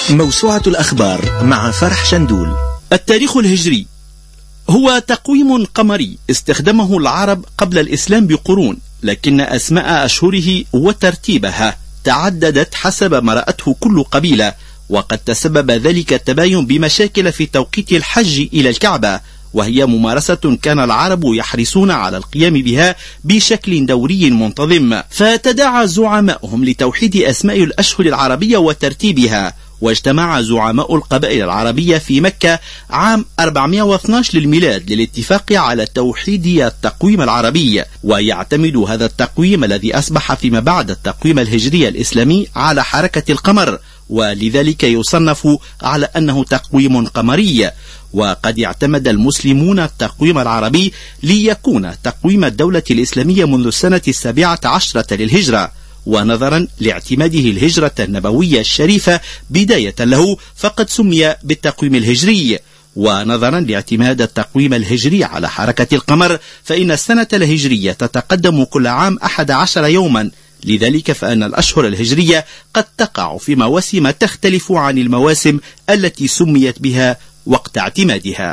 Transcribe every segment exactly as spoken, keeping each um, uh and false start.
موسوعة الأخبار مع فرح شندول. التاريخ الهجري هو تقويم قمري استخدمه العرب قبل الإسلام بقرون، لكن أسماء أشهره وترتيبها تعددت حسب ما رأته كل قبيلة، وقد تسبب ذلك التباين بمشاكل في توقيت الحج إلى الكعبة، وهي ممارسة كان العرب يحرصون على القيام بها بشكل دوري منتظم، فتداعى زعماؤهم لتوحيد أسماء الأشهر العربية وترتيبها. واجتمع زعماء القبائل العربية في مكة عام أربعمائة واثني عشر للميلاد للاتفاق على توحيد التقويم العربي، ويعتمد هذا التقويم الذي أصبح فيما بعد التقويم الهجري الإسلامي على حركة القمر، ولذلك يصنف على أنه تقويم قمري. وقد اعتمد المسلمون التقويم العربي ليكون تقويم الدولة الإسلامية منذ السنة السابعة عشرة للهجرة، ونظرا لاعتماده الهجرة النبوية الشريفة بداية له فقد سمي بالتقويم الهجري. ونظرا لاعتماد التقويم الهجري على حركة القمر فإن السنة الهجرية تتقدم كل عام أحد عشر يوما، لذلك فإن الأشهر الهجرية قد تقع في مواسم تختلف عن المواسم التي سميت بها وقت اعتمادها.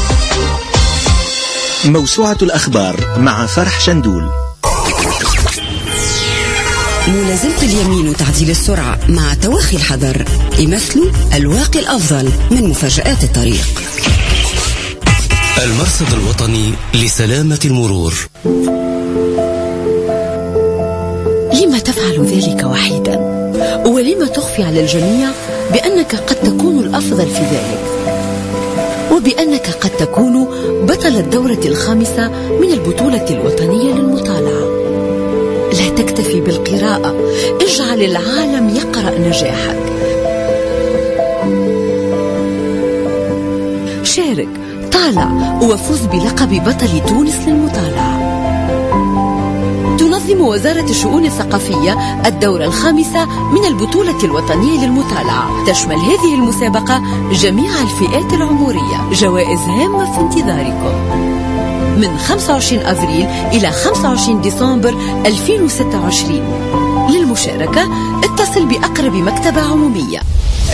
موسوعة الأخبار مع فرح شندول. ملازمة اليمين وتعديل السرعة مع توخي الحذر يمثلوا الواقي الأفضل من مفاجآت الطريق. المرصد الوطني لسلامة المرور. لما تفعل ذلك وحيدا؟ ولما تخفي على الجميع بأنك قد تكون الأفضل في ذلك، وبأنك قد تكون بطل الدورة الخامسة من البطولة الوطنية للمطالعة؟ لا تكتفي بالقراءة، اجعل العالم يقرأ نجاحك. شارك، طالع، وفوز بلقب بطل تونس للمطالعة. تنظم وزارة الشؤون الثقافية الدورة الخامسة من البطولة الوطنية للمطالعة. تشمل هذه المسابقة جميع الفئات العمرية. جوائز هامة في انتظاركم من خمسة وعشرين أفريل إلى خمسة وعشرين ديسمبر ألفين وستة وعشرين. للمشاركة اتصل بأقرب مكتبة عمومية.